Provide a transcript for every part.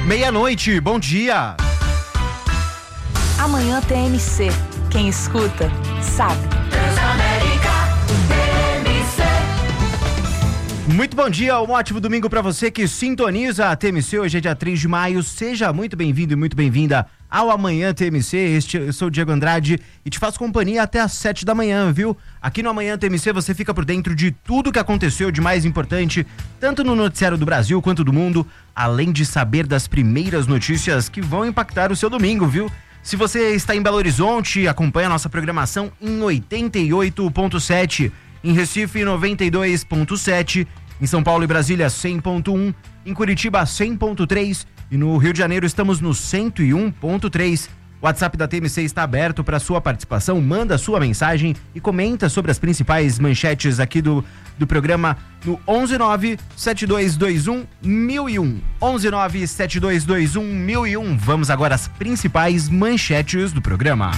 Meia-noite, bom dia. Amanhã tem MC. Quem escuta, sabe. Muito bom dia, um ótimo domingo para você que sintoniza a TMC. Hoje é dia 3 de maio, seja muito bem-vindo e muito bem-vinda ao Amanhã TMC. Eu sou o Diego Andrade e te faço companhia até às 7 da manhã, viu? Aqui no Amanhã TMC você fica por dentro de tudo que aconteceu de mais importante, tanto no noticiário do Brasil quanto do mundo, além de saber das primeiras notícias que vão impactar o seu domingo, viu? Se você está em Belo Horizonte, acompanha a nossa programação em 88.7, em Recife 92.7, em São Paulo e Brasília 100.1, em Curitiba 100.3 e no Rio de Janeiro estamos no 101.3. O WhatsApp da TMC está aberto para sua participação, manda sua mensagem e comenta sobre as principais manchetes aqui do programa no 119-7221-1001. 119-7221-1001. Vamos agora às principais manchetes do programa.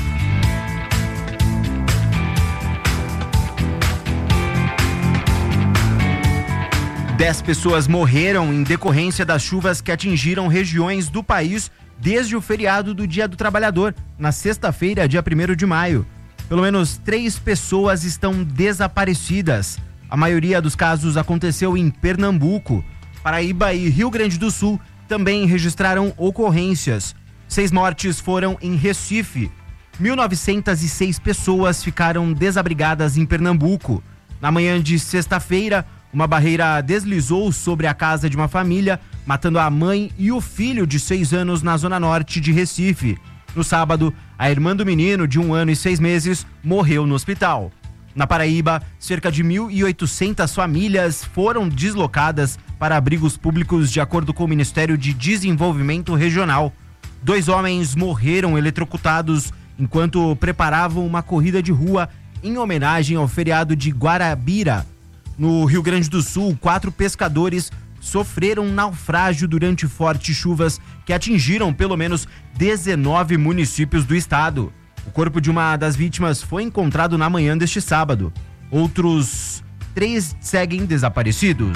Dez pessoas morreram em decorrência das chuvas que atingiram regiões do país desde o feriado do Dia do Trabalhador, na sexta-feira, dia 1º de maio. Pelo menos 3 pessoas estão desaparecidas. A maioria dos casos aconteceu em Pernambuco. Paraíba e Rio Grande do Sul também registraram ocorrências. 6 mortes foram em Recife. 1.906 pessoas ficaram desabrigadas em Pernambuco. Na manhã de sexta-feira, uma barreira deslizou sobre a casa de uma família, matando a mãe e o filho de 6 anos na zona norte de Recife. No sábado, a irmã do menino, de 1 ano e 6 meses, morreu no hospital. Na Paraíba, cerca de 1.800 famílias foram deslocadas para abrigos públicos, de acordo com o Ministério de Desenvolvimento Regional. 2 homens morreram eletrocutados enquanto preparavam uma corrida de rua em homenagem ao feriado de Guarabira. No Rio Grande do Sul, 4 pescadores sofreram naufrágio durante fortes chuvas que atingiram pelo menos 19 municípios do estado. O corpo de uma das vítimas foi encontrado na manhã deste sábado. Outros 3 seguem desaparecidos.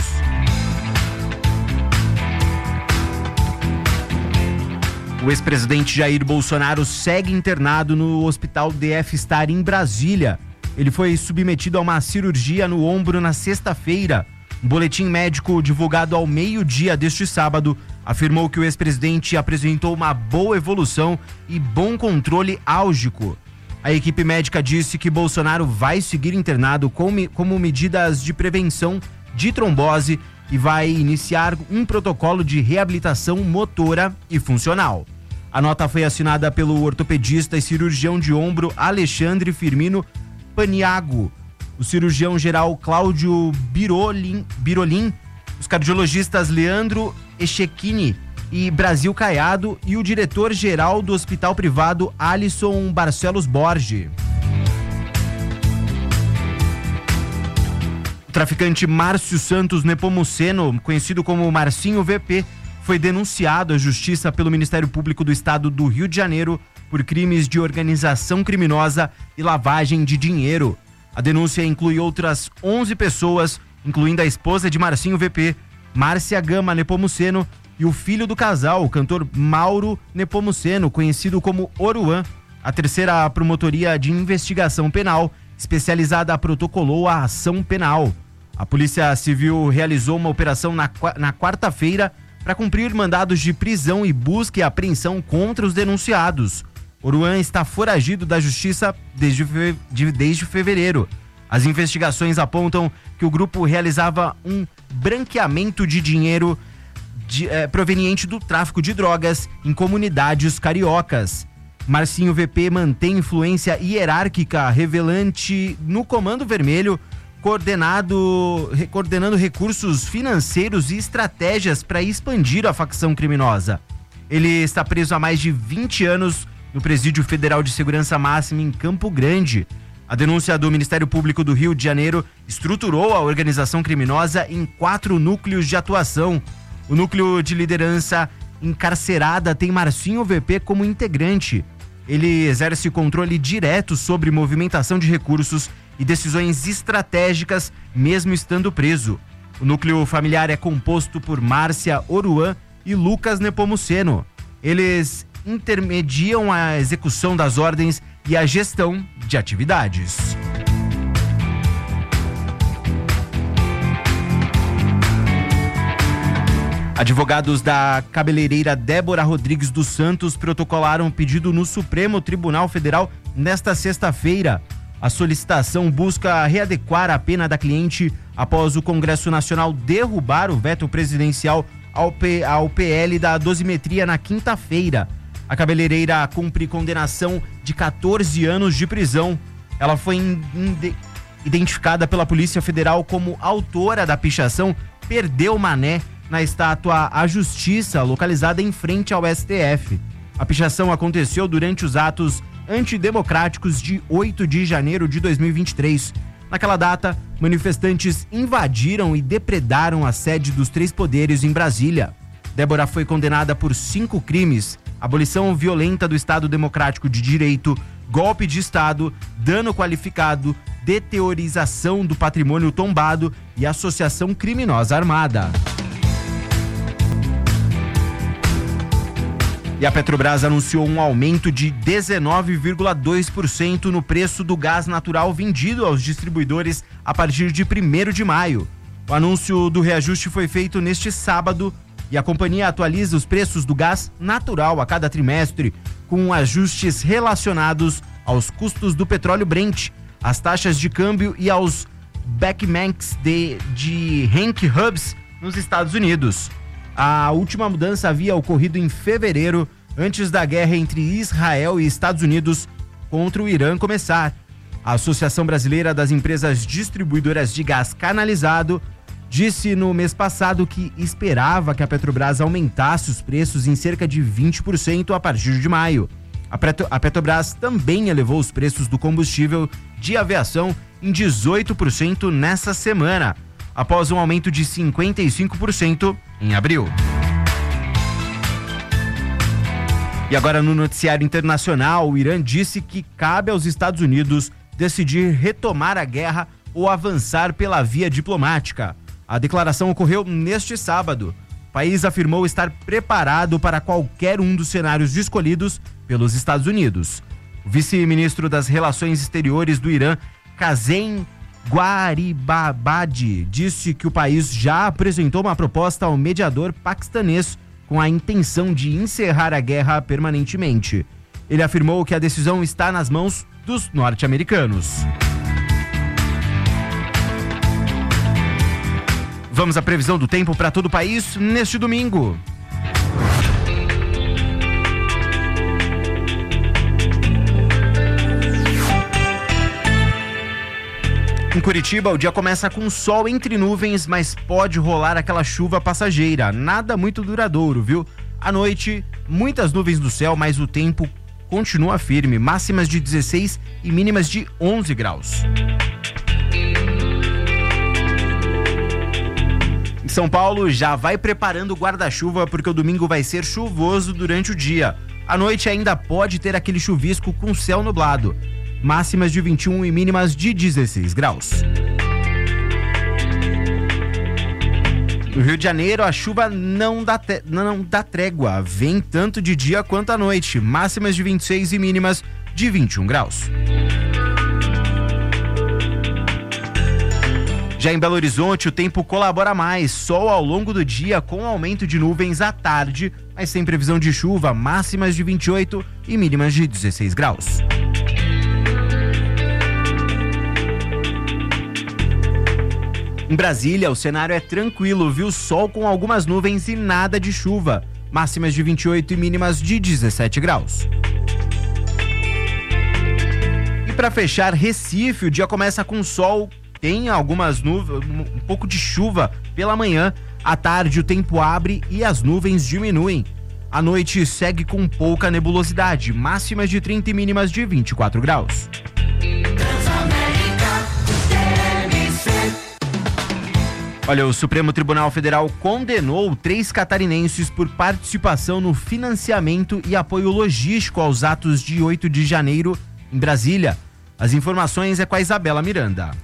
O ex-presidente Jair Bolsonaro segue internado no Hospital DF Star em Brasília. Ele foi submetido a uma cirurgia no ombro na sexta-feira. Um boletim médico divulgado ao meio-dia deste sábado afirmou que o ex-presidente apresentou uma boa evolução e bom controle álgico. A equipe médica disse que Bolsonaro vai seguir internado como medidas de prevenção de trombose e vai iniciar um protocolo de reabilitação motora e funcional. A nota foi assinada pelo ortopedista e cirurgião de ombro Alexandre Firmino Paniago, o cirurgião-geral Cláudio Birolin, os cardiologistas Leandro Echechini e Brasil Caiado e o diretor-geral do hospital privado Alisson Barcelos Borges. O traficante Márcio Santos Nepomuceno, conhecido como Marcinho VP, foi denunciado à justiça pelo Ministério Público do Estado do Rio de Janeiro por crimes de organização criminosa e lavagem de dinheiro. A denúncia inclui outras 11 pessoas, incluindo a esposa de Marcinho VP, Márcia Gama Nepomuceno, e o filho do casal, o cantor Mauro Nepomuceno, conhecido como Oruan. A terceira promotoria de investigação penal, especializada, protocolou a ação penal. A Polícia Civil realizou uma operação na quarta-feira para cumprir mandados de prisão e busca e apreensão contra os denunciados. Oruan está foragido da justiça desde fevereiro. As investigações apontam que o grupo realizava um branqueamento de dinheiro proveniente do tráfico de drogas em comunidades cariocas. Marcinho VP mantém influência hierárquica revelante no Comando Vermelho, coordenando recursos financeiros e estratégias para expandir a facção criminosa. Ele está preso há mais de 20 anos no Presídio Federal de Segurança Máxima em Campo Grande. A denúncia do Ministério Público do Rio de Janeiro estruturou a organização criminosa em 4 núcleos de atuação. O núcleo de liderança encarcerada tem Marcinho VP como integrante. Ele exerce controle direto sobre movimentação de recursos e decisões estratégicas, mesmo estando preso. O núcleo familiar é composto por Márcia Oruan, e Lucas Nepomuceno. Eles intermediam a execução das ordens e a gestão de atividades. Advogados da cabeleireira Débora Rodrigues dos Santos protocolaram pedido no Supremo Tribunal Federal nesta sexta-feira. A solicitação busca readequar a pena da cliente após o Congresso Nacional derrubar o veto presidencial ao PL da dosimetria na quinta-feira. A cabeleireira cumpre condenação de 14 anos de prisão. Ela foi identificada pela Polícia Federal como autora da pichação Perdeu Mané na estátua à Justiça, localizada em frente ao STF. A pichação aconteceu durante os atos antidemocráticos de 8 de janeiro de 2023. Naquela data, manifestantes invadiram e depredaram a sede dos 3 poderes em Brasília. Débora foi condenada por 5 crimes: abolição violenta do Estado Democrático de Direito, golpe de Estado, dano qualificado, deteriorização do patrimônio tombado e associação criminosa armada. E a Petrobras anunciou um aumento de 19,2% no preço do gás natural vendido aos distribuidores a partir de 1º de maio. O anúncio do reajuste foi feito neste sábado e a companhia atualiza os preços do gás natural a cada trimestre, com ajustes relacionados aos custos do petróleo Brent, às taxas de câmbio e aos backmarks de Henry Hubs nos Estados Unidos. A última mudança havia ocorrido em fevereiro, antes da guerra entre Israel e Estados Unidos contra o Irã começar. A Associação Brasileira das Empresas Distribuidoras de Gás Canalizado disse no mês passado que esperava que a Petrobras aumentasse os preços em cerca de 20% a partir de maio. A Petrobras também elevou os preços do combustível de aviação em 18% nessa semana, após um aumento de 55% em abril. E agora no noticiário internacional, o Irã disse que cabe aos Estados Unidos decidir retomar a guerra ou avançar pela via diplomática. A declaração ocorreu neste sábado. O país afirmou estar preparado para qualquer um dos cenários escolhidos pelos Estados Unidos. O vice-ministro das Relações Exteriores do Irã, Qasem Gharibabadi, disse que o país já apresentou uma proposta ao mediador paquistanês com a intenção de encerrar a guerra permanentemente. Ele afirmou que a decisão está nas mãos dos norte-americanos. Vamos à previsão do tempo para todo o país neste domingo. Em Curitiba, o dia começa com sol entre nuvens, mas pode rolar aquela chuva passageira. Nada muito duradouro, viu? À noite, muitas nuvens no céu, mas o tempo continua firme. Máximas de 16 e mínimas de 11 graus. Em São Paulo, já vai preparando o guarda-chuva porque o domingo vai ser chuvoso durante o dia. À noite ainda pode ter aquele chuvisco com céu nublado. Máximas de 21 e mínimas de 16 graus. No Rio de Janeiro, a chuva não dá trégua. Vem tanto de dia quanto à noite. Máximas de 26 e mínimas de 21 graus. Já em Belo Horizonte, o tempo colabora mais. Sol ao longo do dia com aumento de nuvens à tarde, mas sem previsão de chuva. Máximas de 28 e mínimas de 16 graus. Em Brasília, o cenário é tranquilo, viu? Sol com algumas nuvens e nada de chuva. Máximas de 28 e mínimas de 17 graus. E para fechar, Recife, o dia começa com sol, tem algumas nuvens, um pouco de chuva pela manhã. À tarde, o tempo abre e as nuvens diminuem. À noite, segue com pouca nebulosidade. Máximas de 30 e mínimas de 24 graus. Olha, o Supremo Tribunal Federal condenou 3 catarinenses por participação no financiamento e apoio logístico aos atos de 8 de janeiro em Brasília. As informações é com a Isabela Miranda.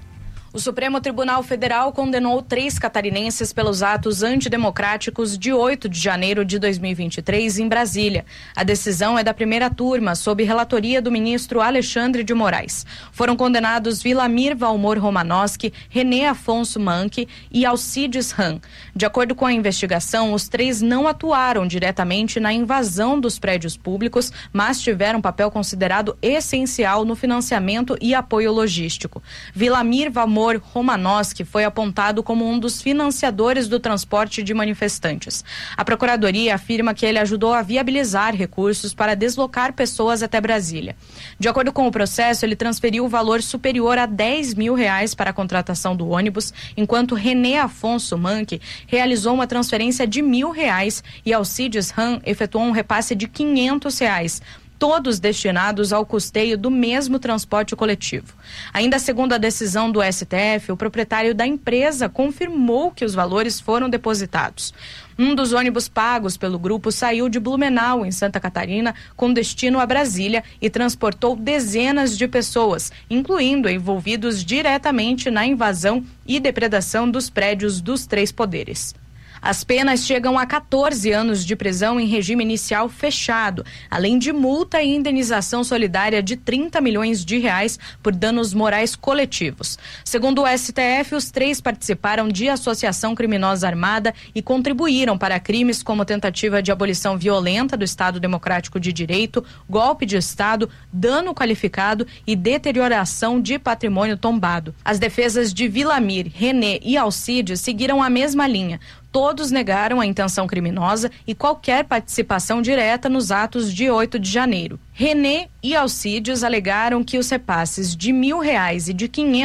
O Supremo Tribunal Federal condenou 3 catarinenses pelos atos antidemocráticos de 8 de janeiro de 2023 em Brasília. A decisão é da primeira turma, sob relatoria do ministro Alexandre de Moraes. Foram condenados Vilamir Valmor Romanowski, René Afonso Manque e Alcides Ram. De acordo com a investigação, os 3 não atuaram diretamente na invasão dos prédios públicos, mas tiveram papel considerado essencial no financiamento e apoio logístico. Vilamir Valmor Romanowski foi apontado como um dos financiadores do transporte de manifestantes. A Procuradoria afirma que ele ajudou a viabilizar recursos para deslocar pessoas até Brasília. De acordo com o processo, ele transferiu o valor superior a R$10 mil para a contratação do ônibus, enquanto René Afonso Manque realizou uma transferência de R$1.000 e Alcides Ram efetuou um repasse de R$500. Todos destinados ao custeio do mesmo transporte coletivo. Ainda segundo a decisão do STF, o proprietário da empresa confirmou que os valores foram depositados. Um dos ônibus pagos pelo grupo saiu de Blumenau, em Santa Catarina, com destino a Brasília e transportou dezenas de pessoas, incluindo envolvidos diretamente na invasão e depredação dos prédios dos 3 poderes. As penas chegam a 14 anos de prisão em regime inicial fechado, além de multa e indenização solidária de R$30 milhões por danos morais coletivos. Segundo o STF, os 3 participaram de associação criminosa armada e contribuíram para crimes como tentativa de abolição violenta do Estado Democrático de Direito, golpe de Estado, dano qualificado e deterioração de patrimônio tombado. As defesas de Vilamir, René e Alcides seguiram a mesma linha. Todos negaram a intenção criminosa e qualquer participação direta nos atos de 8 de janeiro. René e Alcides alegaram que os repasses de R$1.000 e de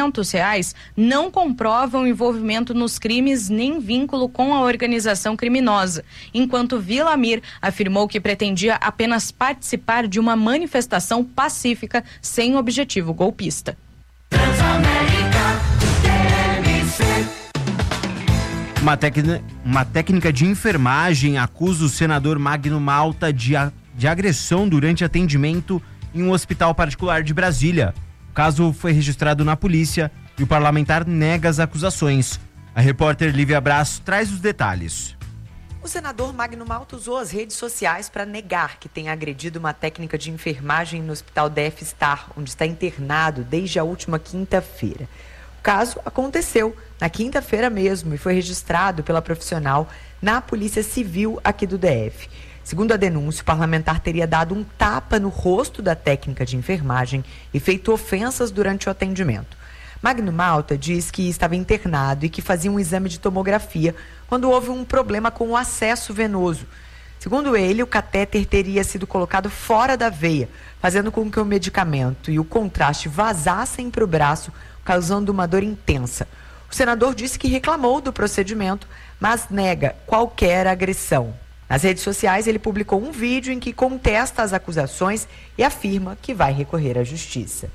R$500 não comprovam envolvimento nos crimes nem vínculo com a organização criminosa, enquanto Vilamir afirmou que pretendia apenas participar de uma manifestação pacífica sem objetivo golpista. Uma técnica de enfermagem acusa o senador Magno Malta de agressão durante atendimento em um hospital particular de Brasília. O caso foi registrado na polícia e o parlamentar nega as acusações. A repórter Lívia Braço traz os detalhes. O senador Magno Malta usou as redes sociais para negar que tenha agredido uma técnica de enfermagem no hospital DF Star, onde está internado desde a última quinta-feira. O caso aconteceu na quinta-feira mesmo e foi registrado pela profissional na Polícia Civil aqui do DF. Segundo a denúncia, o parlamentar teria dado um tapa no rosto da técnica de enfermagem e feito ofensas durante o atendimento. Magno Malta diz que estava internado e que fazia um exame de tomografia quando houve um problema com o acesso venoso. Segundo ele, o catéter teria sido colocado fora da veia, fazendo com que o medicamento e o contraste vazassem para o braço, causando uma dor intensa. O senador disse que reclamou do procedimento, mas nega qualquer agressão. Nas redes sociais, ele publicou um vídeo em que contesta as acusações e afirma que vai recorrer à justiça.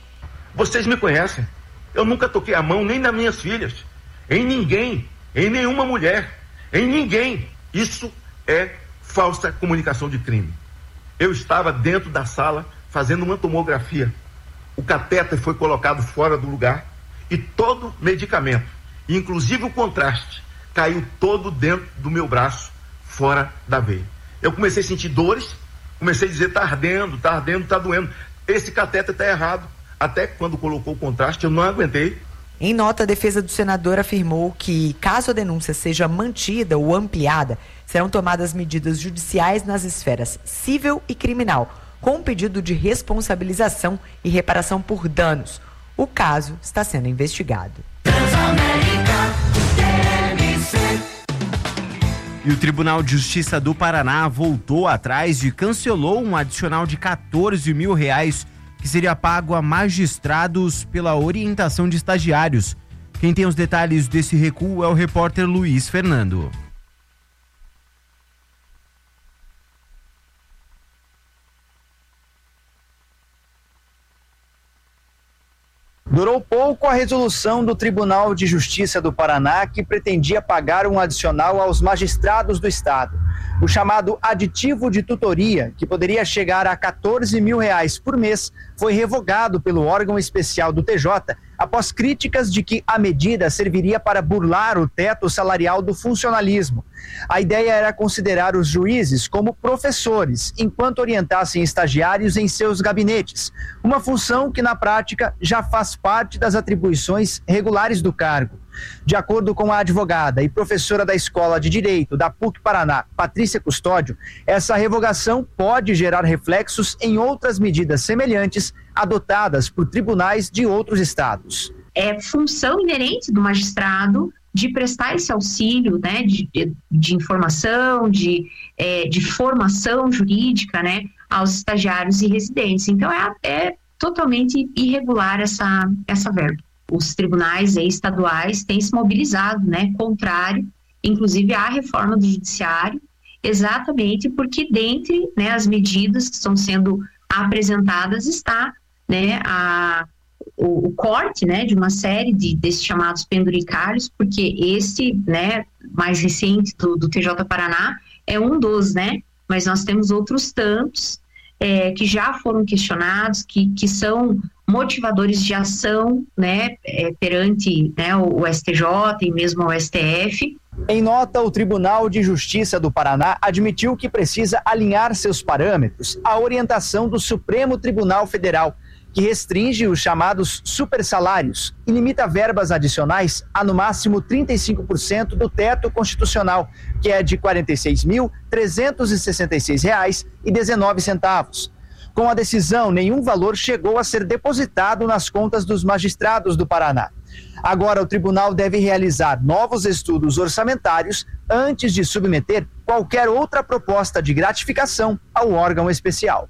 Vocês me conhecem. Eu nunca toquei a mão nem nas minhas filhas, em ninguém, em nenhuma mulher, em ninguém. Isso é falsa comunicação de crime. Eu estava dentro da sala fazendo uma tomografia. O catéter foi colocado fora do lugar e todo medicamento, inclusive o contraste, caiu todo dentro do meu braço, fora da veia. Eu comecei a sentir dores, comecei a dizer, tá ardendo, tá doendo. Esse catéter tá errado. Até quando colocou o contraste, eu não aguentei. Em nota, a defesa do senador afirmou que, caso a denúncia seja mantida ou ampliada, serão tomadas medidas judiciais nas esferas civil e criminal, com um pedido de responsabilização e reparação por danos. O caso está sendo investigado. E o Tribunal de Justiça do Paraná voltou atrás e cancelou um adicional de R$14 mil que seria pago a magistrados pela orientação de estagiários. Quem tem os detalhes desse recuo é o repórter Luiz Fernando. Durou pouco a resolução do Tribunal de Justiça do Paraná, que pretendia pagar um adicional aos magistrados do Estado. O chamado aditivo de tutoria, que poderia chegar a R$14 mil por mês, foi revogado pelo órgão especial do TJ após críticas de que a medida serviria para burlar o teto salarial do funcionalismo. A ideia era considerar os juízes como professores, enquanto orientassem estagiários em seus gabinetes, uma função que na prática já faz parte das atribuições regulares do cargo. De acordo com a advogada e professora da Escola de Direito da PUC Paraná, Patrícia Custódio, essa revogação pode gerar reflexos em outras medidas semelhantes adotadas por tribunais de outros estados. É função inerente do magistrado de prestar esse auxílio, né, de informação, de formação jurídica, né, aos estagiários e residentes. Então, é totalmente irregular essa verba. Os tribunais estaduais têm se mobilizado, né, contrário, inclusive, à reforma do judiciário, exatamente porque dentre, né, as medidas que estão sendo apresentadas está, né, o corte, né, de uma série desses chamados penduricários, porque esse, né, mais recente do TJ Paraná é um dos, né, mas nós temos outros tantos que já foram questionados, que são motivadores de ação, né, perante, né, o STJ e mesmo o STF. Em nota, o Tribunal de Justiça do Paraná admitiu que precisa alinhar seus parâmetros à orientação do Supremo Tribunal Federal, que restringe os chamados supersalários e limita verbas adicionais a no máximo 35% do teto constitucional, que é de R$ 46.366,19. Com a decisão, nenhum valor chegou a ser depositado nas contas dos magistrados do Paraná. Agora, o tribunal deve realizar novos estudos orçamentários antes de submeter qualquer outra proposta de gratificação ao órgão especial.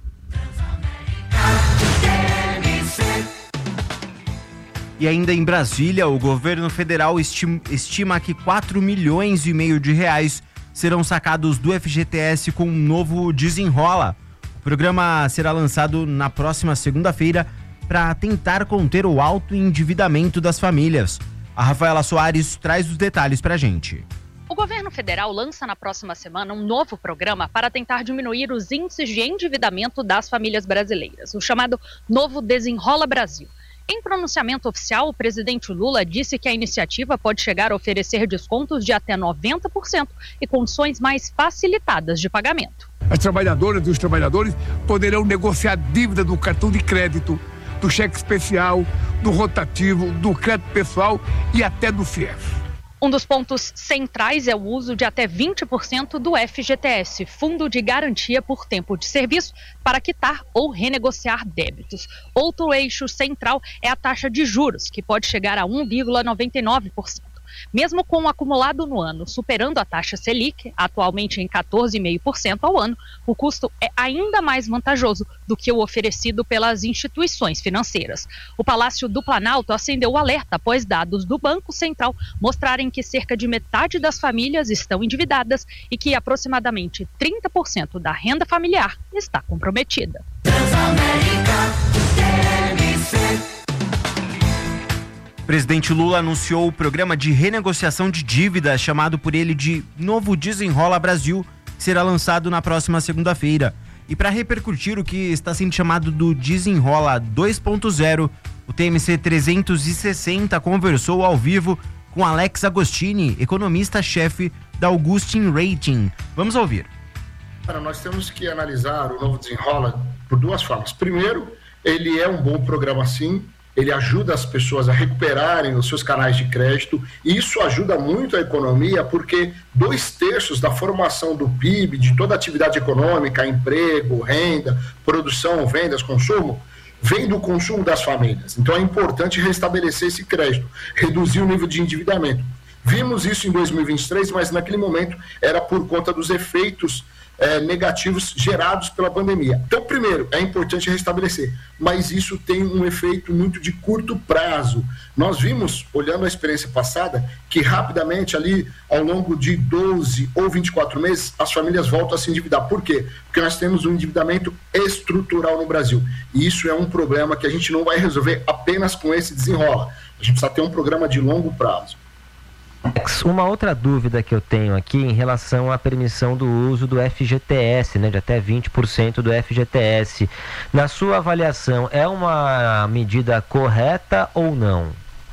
E ainda em Brasília, o governo federal estima que 4,5 milhões de reais serão sacados do FGTS com um novo Desenrola. O programa será lançado na próxima segunda-feira para tentar conter o alto endividamento das famílias. A Rafaela Soares traz os detalhes para a gente. O governo federal lança na próxima semana um novo programa para tentar diminuir os índices de endividamento das famílias brasileiras, o chamado Novo Desenrola Brasil. Em pronunciamento oficial, o presidente Lula disse que a iniciativa pode chegar a oferecer descontos de até 90% e condições mais facilitadas de pagamento. As trabalhadoras e os trabalhadores poderão negociar dívida do cartão de crédito, do cheque especial, do rotativo, do crédito pessoal e até do FIES. Um dos pontos centrais é o uso de até 20% do FGTS, Fundo de Garantia por Tempo de Serviço, para quitar ou renegociar débitos. Outro eixo central é a taxa de juros, que pode chegar a 1,99%. Mesmo com o acumulado no ano superando a taxa Selic, atualmente em 14,5% ao ano, o custo é ainda mais vantajoso do que o oferecido pelas instituições financeiras. O Palácio do Planalto acendeu o alerta após dados do Banco Central mostrarem que cerca de metade das famílias estão endividadas e que aproximadamente 30% da renda familiar está comprometida. O presidente Lula anunciou o programa de renegociação de dívidas, chamado por ele de Novo Desenrola Brasil, que será lançado na próxima segunda-feira. E para repercutir o que está sendo chamado do Desenrola 2.0, o TMC 360 conversou ao vivo com Alex Agostini, economista-chefe da Augustin Rating. Vamos ouvir. Nós temos que analisar o Novo Desenrola por duas formas. Primeiro, ele é um bom programa sim, ele ajuda as pessoas a recuperarem os seus canais de crédito, e isso ajuda muito a economia, porque 2/3 da formação do PIB, de toda a atividade econômica, emprego, renda, produção, vendas, consumo, vem do consumo das famílias. Então é importante restabelecer esse crédito, reduzir o nível de endividamento. Vimos isso em 2023, mas naquele momento era por conta dos efeitos negativos gerados pela pandemia. Então, primeiro, é importante restabelecer, mas isso tem um efeito muito de curto prazo. Nós vimos, olhando a experiência passada, que rapidamente ali, ao longo de 12 ou 24 meses, as famílias voltam a se endividar. Por quê? Porque nós temos um endividamento estrutural no Brasil. E isso é um problema que a gente não vai resolver apenas com esse desenrola. A gente precisa ter um programa de longo prazo. Uma outra dúvida que eu tenho aqui em relação à permissão do uso do FGTS, né, de até 20% do FGTS. Na sua avaliação, é uma medida correta ou não?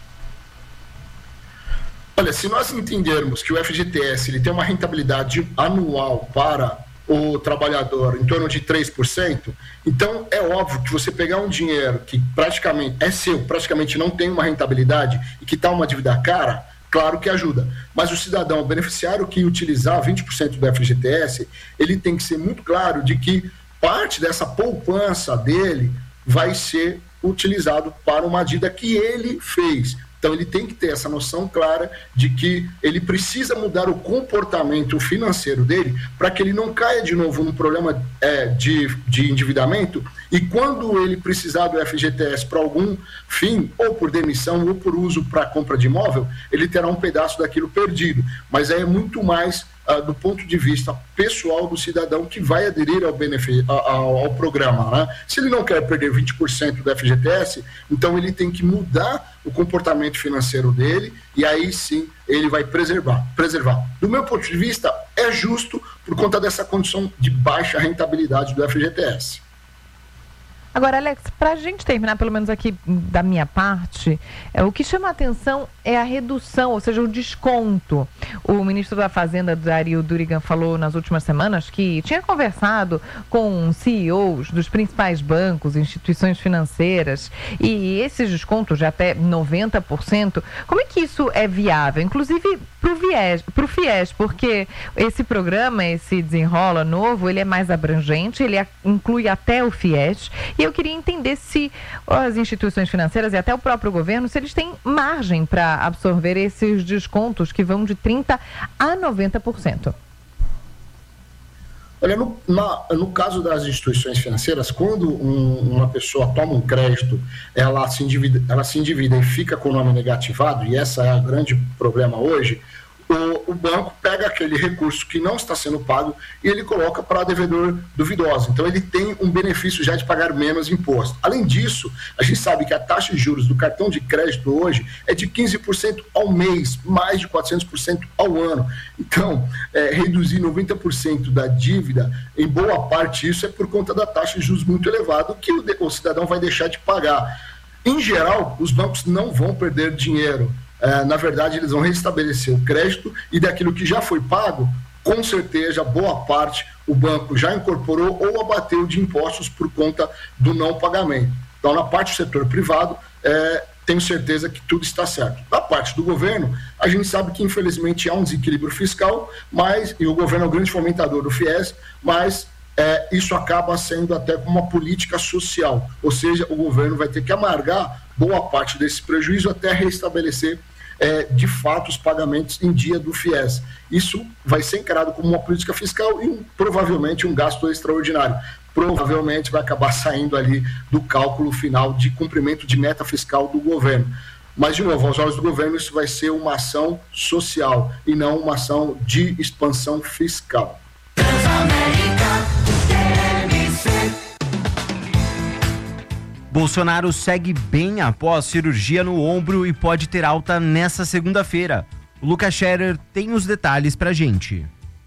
Olha, se nós entendermos que o FGTS ele tem uma rentabilidade anual para o trabalhador em torno de 3%, então é óbvio que você pegar um dinheiro que praticamente é seu, praticamente não tem uma rentabilidade e que está uma dívida cara, claro que ajuda. Mas o cidadão, o beneficiário que utilizar 20% do FGTS, ele tem que ser muito claro de que parte dessa poupança dele vai ser utilizado para uma dívida que ele fez. Então ele tem que ter essa noção clara de que ele precisa mudar o comportamento financeiro dele para que ele não caia de novo num problema de endividamento, e quando ele precisar do FGTS para algum fim, ou por demissão ou por uso para compra de imóvel, ele terá um pedaço daquilo perdido. Mas é muito mais do ponto de vista pessoal do cidadão que vai aderir ao programa, né? Se ele não quer perder 20% do FGTS, então ele tem que mudar o comportamento financeiro dele, e aí sim ele vai preservar. Do meu ponto de vista, é justo por conta dessa condição de baixa rentabilidade do FGTS. Agora, Alex, para a gente terminar, pelo menos aqui da minha parte, o que chama a atenção é a redução, ou seja, o desconto. O ministro da Fazenda, Dario Durigan, falou nas últimas semanas que tinha conversado com CEOs dos principais bancos, instituições financeiras, e esses descontos de até 90%, como é que isso é viável? Inclusive para o FIES, porque esse programa, esse Desenrola novo, ele é mais abrangente, ele inclui até o FIES, e eu queria entender se as instituições financeiras e até o próprio governo, se eles têm margem para absorver esses descontos que vão de 30% a 90%. Olha, no caso das instituições financeiras, quando uma pessoa toma um crédito, ela se endivida e fica com o nome negativado, e esse é o grande problema hoje, o banco pega aquele recurso que não está sendo pago e ele coloca para devedor duvidoso. Então ele tem um benefício já de pagar menos imposto. Além disso, a gente sabe que a taxa de juros do cartão de crédito hoje é de 15% ao mês, mais de 400% ao ano. Então, reduzir 90% da dívida, em boa parte isso é por conta da taxa de juros muito elevada, que o cidadão vai deixar de pagar. Em geral, os bancos não vão perder dinheiro. Na verdade, eles vão restabelecer o crédito, e daquilo que já foi pago, com certeza, boa parte o banco já incorporou ou abateu de impostos por conta do não pagamento. Então, na parte do setor privado, tenho certeza que tudo está certo. Da parte do governo, a gente sabe que, infelizmente, há um desequilíbrio fiscal, e o governo é o grande fomentador do FIES, mas isso acaba sendo até uma política social, ou seja, o governo vai ter que amargar boa parte desse prejuízo até restabelecer de fato os pagamentos em dia do FIES. Isso vai ser encarado como uma política fiscal e provavelmente um gasto extraordinário. Provavelmente vai acabar saindo ali do cálculo final de cumprimento de meta fiscal do governo. Mas, de novo, aos olhos do governo, isso vai ser uma ação social e não uma ação de expansão fiscal. Bolsonaro segue bem após cirurgia no ombro e pode ter alta nessa segunda-feira. O Lucas Scherer tem os detalhes pra gente.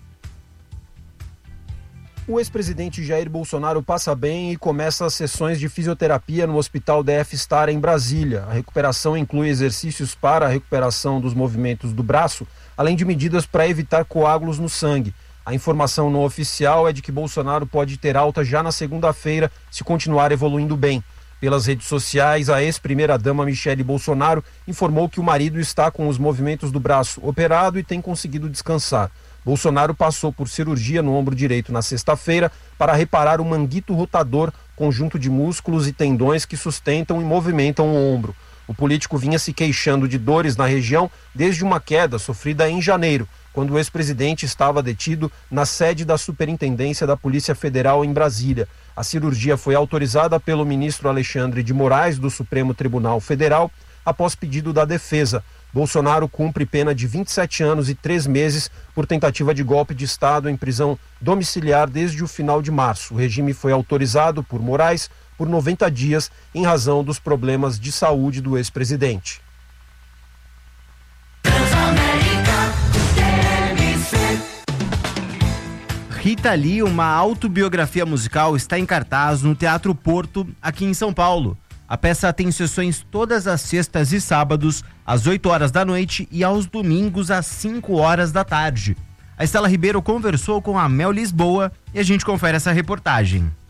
O ex-presidente Jair Bolsonaro passa bem e começa as sessões de fisioterapia no Hospital DF-Star em Brasília. A recuperação inclui exercícios para a recuperação dos movimentos do braço, além de medidas para evitar coágulos no sangue. A informação não oficial é de que Bolsonaro pode ter alta já na segunda-feira se continuar evoluindo bem. Pelas redes sociais, a ex-primeira-dama Michele Bolsonaro informou que o marido está com os movimentos do braço operado e tem conseguido descansar. Bolsonaro passou por cirurgia no ombro direito na sexta-feira para reparar o manguito rotador, conjunto de músculos e tendões que sustentam e movimentam o ombro. O político vinha se queixando de dores na região desde uma queda sofrida em janeiro, quando o ex-presidente estava detido na sede da Superintendência da Polícia Federal em Brasília. A cirurgia foi autorizada pelo ministro Alexandre de Moraes, do Supremo Tribunal Federal, após pedido da defesa. Bolsonaro cumpre pena de 27 anos e 3 meses por tentativa de golpe de Estado em prisão domiciliar desde o final de março. O regime foi autorizado por Moraes por 90 dias em razão dos problemas de saúde do ex-presidente. Rita Lee, uma autobiografia musical, está em cartaz no Teatro Porto, aqui em São Paulo. A peça tem sessões todas as sextas e sábados, às 8 horas da noite e aos domingos, às 5 horas da tarde. A Estela Ribeiro conversou com a Mel Lisboa e a gente confere essa reportagem.